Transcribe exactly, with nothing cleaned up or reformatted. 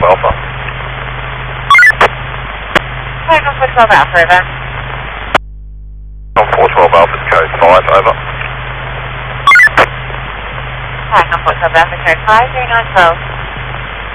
Alpha. Echo four twelve Alpha, over. On four twelve Alpha, code five, over. Echo four twelve Alpha, code five, three nine twelve.